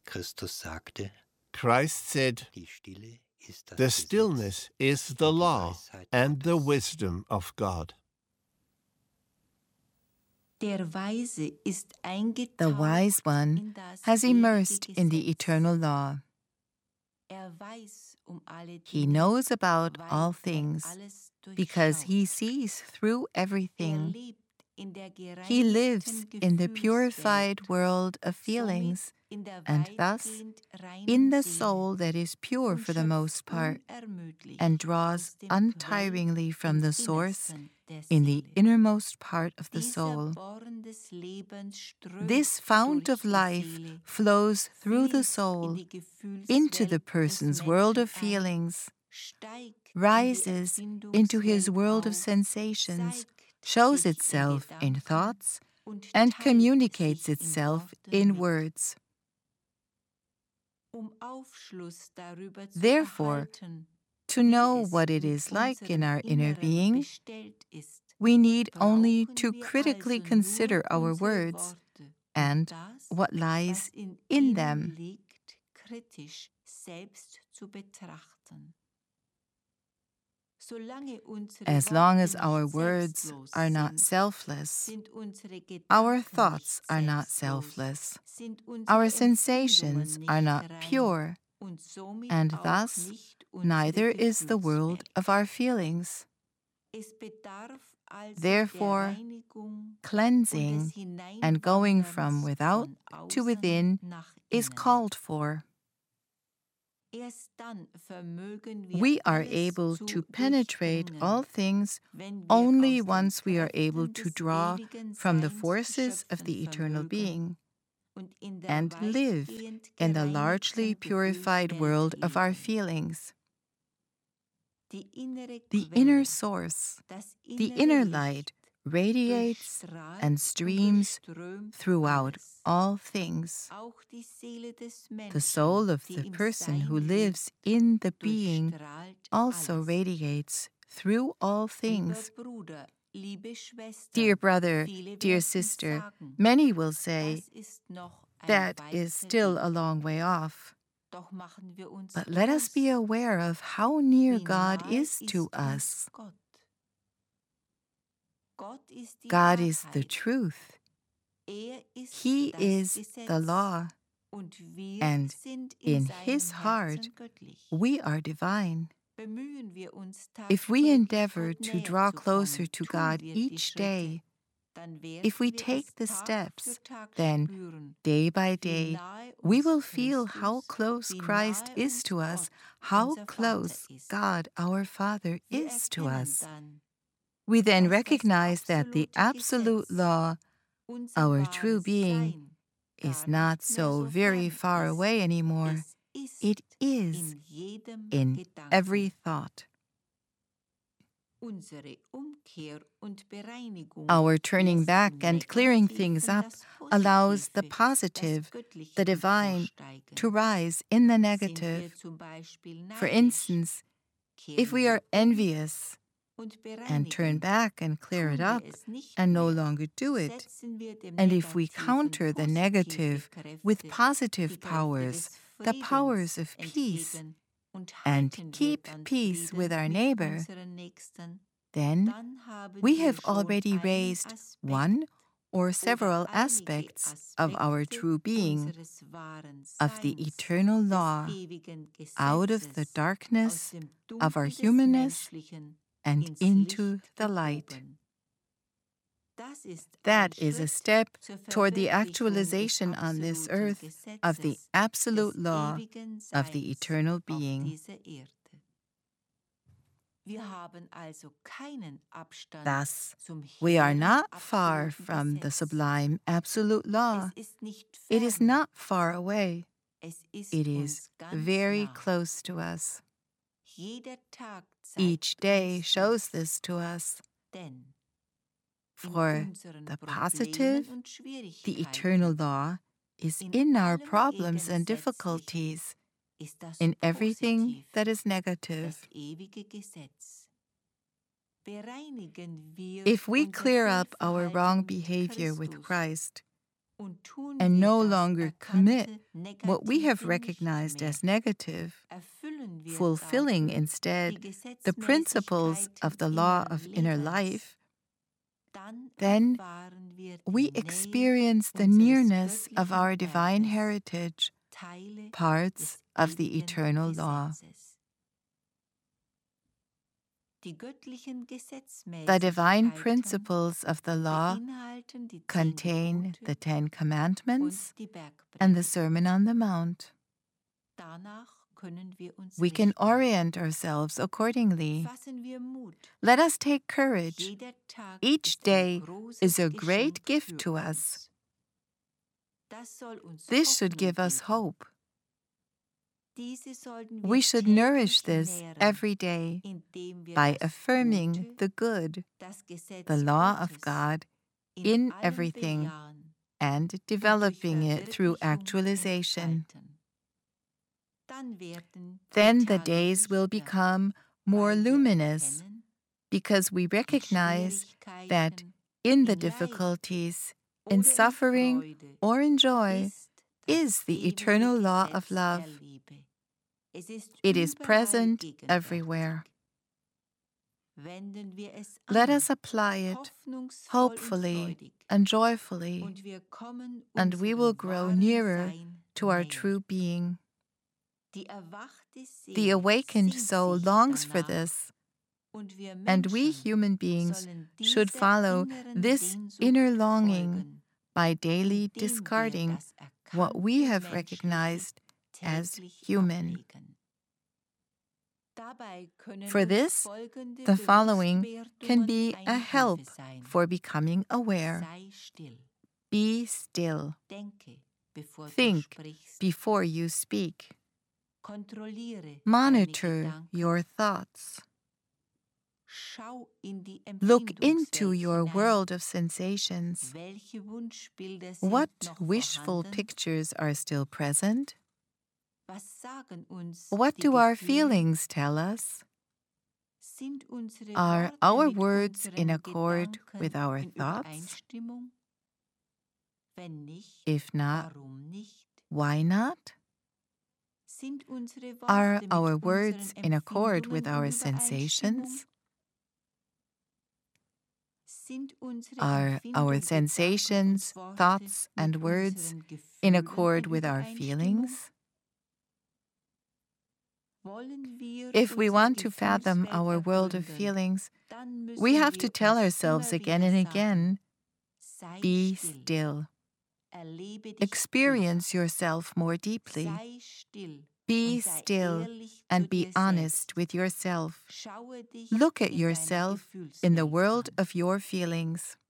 Christ said, "The stillness is the law and the wisdom of God." The wise one has immersed in the eternal law. He knows about all things because he sees through everything. He lives in the purified world of feelings, and thus in the soul that is pure for the most part, and draws untiringly from the source in the innermost part of the soul. This fount of life flows through the soul into the person's world of feelings, rises into his world of sensations, shows itself in thoughts, and communicates itself in words. Therefore, to know what it is like in our inner being, we need only to critically consider our words and what lies in them. As long as our words are not selfless, our thoughts are not selfless, our sensations are not pure, and thus neither is the world of our feelings. Therefore, cleansing and going from without to within is called for. We are able to penetrate all things only once we are able to draw from the forces of the eternal being and live in the largely purified world of our feelings. The inner source, the inner light, radiates and streams throughout all things. The soul of the person who lives in the being also radiates through all things. Dear brother, dear sister, many will say, that is still a long way off. But let us be aware of how near God is to us. God is the truth. He is the law. And in His heart, we are divine. If we endeavor to draw closer to God each day, if we take the steps, then day by day we will feel how close Christ is to us, how close God our Father is to us. We then recognize that the absolute law, our true being, is not so very far away anymore. It is in every thought. Our turning back and clearing things up allows the positive, the divine, to rise in the negative. For instance, if we are envious and turn back and clear it up and no longer do it, and if we counter the negative with positive powers, the powers of peace, and keep peace with our neighbor, then we have already raised one or several aspects of our true being, of the eternal law, out of the darkness of our humanness and into the light. That is a step toward the actualization on this earth of the absolute law of the eternal being. Thus, we are not far from the sublime absolute law. It is not far away. It is very close to us. Each day shows this to us. For the positive, the eternal law is in our problems and difficulties, in everything that is negative. If we clear up our wrong behavior with Christ, and no longer commit what we have recognized as negative, fulfilling instead the principles of the law of inner life, then we experience the nearness of our divine heritage, parts of the eternal law. The divine principles of the law contain the 10 Commandments and the Sermon on the Mount. We can orient ourselves accordingly. Let us take courage. Each day is a great gift to us. This should give us hope. We should nourish this every day by affirming the good, the law of God, in everything and developing it through actualization. Then the days will become more luminous because we recognize that in the difficulties, in suffering or in joy, is the eternal law of love. It is present everywhere. Let us apply it hopefully and joyfully, and we will grow nearer to our true being. The awakened soul longs for this, and we human beings should follow this inner longing by daily discarding what we have recognized as human. For this, the following can be a help for becoming aware. Be still. Think before you speak. Monitor your thoughts. Look into your world of sensations. What wishful pictures are still present? What do our feelings tell us? Are our words in accord with our thoughts? If not, why not? Are our words in accord with our sensations? Are our sensations, thoughts, and words in accord with our feelings? If we want to fathom our world of feelings, we have to tell ourselves again and again, be still. Experience yourself more deeply. Be still and be honest with yourself. Look at yourself in the world of your feelings.